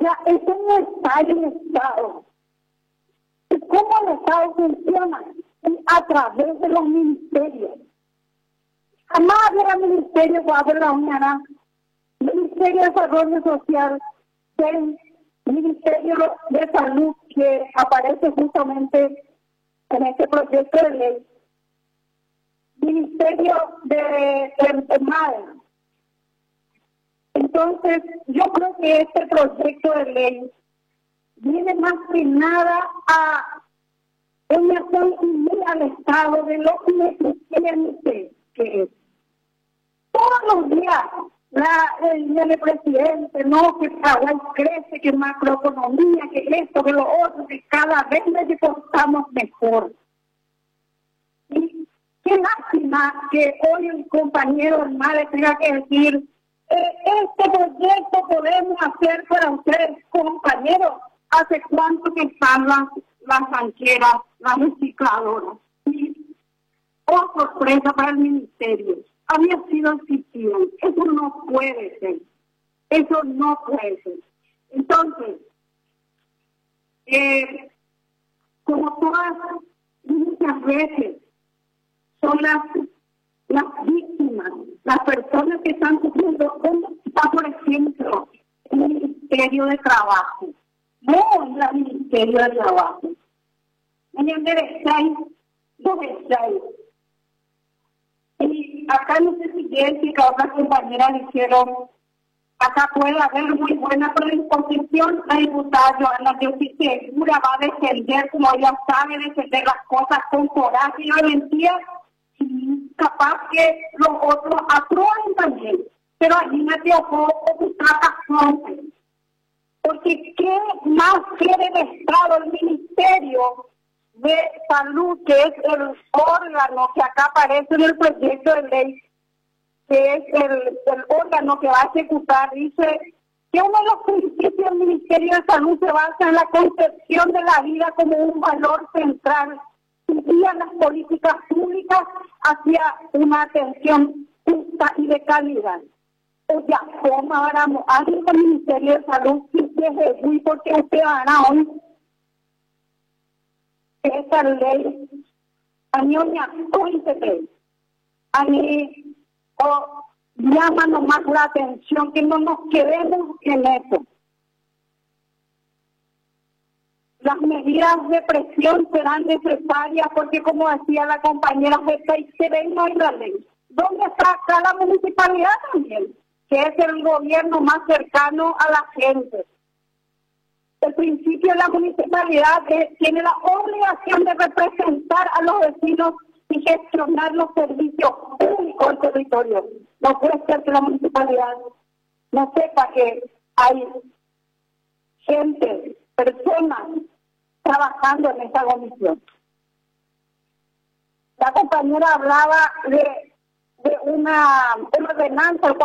sea, eso no está en el Estado. ¿Y cómo el Estado funciona? A través de los ministerios. Jamás habrá ministerio que abra la unidad. Ministerio de Desarrollo Social, del Ministerio de Salud, que aparece justamente en este proyecto de ley. Ministerio de Enfermedades. Entonces, yo creo que este proyecto de ley viene más que nada a unir al Estado de lo ineficiente que es. Todos los días, el presidente, no, que Paraguay crece, que macroeconomía, que esto, que lo otro, que cada vez le costamos mejor. Y qué lástima que hoy el compañero Hernández tenga que decir, este proyecto podemos hacer para ustedes, compañeros. ¿Hace cuánto que están las banqueras, las recicladoras? Y, oh sorpresa para el ministerio, había sido existido. Eso no puede ser. Eso no puede ser. Entonces, como todas, muchas veces, son las víctimas, las personas que están sufriendo. ¿Dónde está, por ejemplo, el Ministerio de Trabajo? No es el Ministerio de Trabajo. En el derecho, y acá no sé si Jessica o otras compañeras dijeron, acá puede haber muy buena predisposición. La diputada Joana, yo sí segura va a defender, como ella sabe, defender las cosas con coraje y valentía, y capaz que los otros aprueben también. Pero allí me tocó bastante. Porque ¿qué más quiere el Estado, el Ministerio de Salud, que es el órgano que acá aparece en el proyecto de ley, que es el órgano que va a ejecutar? Dice que uno de los principios del Ministerio de Salud se basa en la concepción de la vida como un valor central y guía las políticas públicas hacia una atención justa y de calidad. O ya, ¿cómo ahora hace el Ministerio de Salud? Y porque usted hará hoy esa ley, a mí llama nomás la atención que no nos quedemos en eso. Las medidas de presión serán necesarias porque, como decía la compañera, se ve no hay la ley. ¿Dónde está acá la municipalidad también? Que es el gobierno más cercano a la gente. El principio de la municipalidad tiene la obligación de representar a los vecinos y gestionar los servicios públicos del territorio. No puede ser que la municipalidad no sepa que hay gente, personas trabajando en esta comisión. La compañera hablaba de una ordenanza, el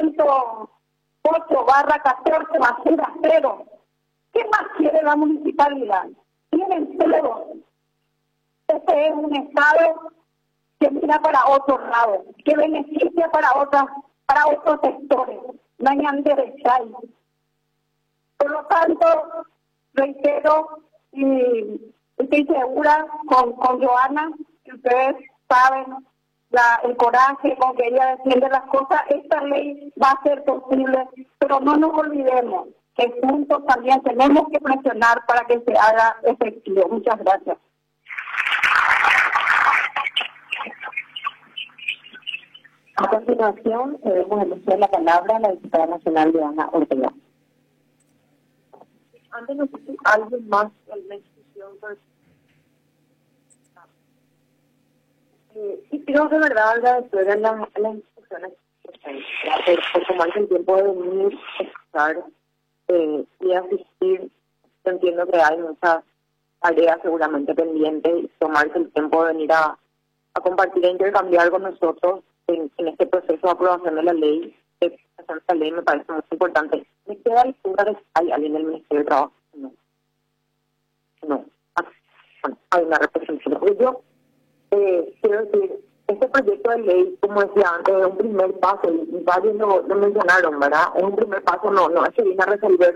408/14, basura cero. ¿Qué más quiere la municipalidad? Tienen todo. Este es un Estado que mira para otro lado, que beneficia para otros sectores. No hay derecha. Por lo tanto, reitero y estoy segura con Joana, que ustedes saben el coraje con que ella defiende las cosas. Esta ley va a ser posible, pero no nos olvidemos que juntos también tenemos que presionar para que se haga efectivo. Muchas gracias. A continuación, debemos elegir la palabra a la diputada nacional Joana Ortega. Antes no sé si alguien más en la institución. Sí, creo de verdad agradecer a las instituciones por tomarse el tiempo de venir, escuchar y asistir. Yo entiendo que hay muchas tareas seguramente pendientes y tomarse el tiempo de venir a compartir e intercambiar con nosotros en este proceso de aprobación de la ley. Esta ley me parece muy importante. Me queda la duda de si hay alguien del Ministerio de Trabajo. No. Bueno, hay una representación. Yo quiero decir, este proyecto de ley, como decía antes, es un primer paso, y varios lo mencionaron, ¿verdad? Es un primer paso, no es que viene a resolver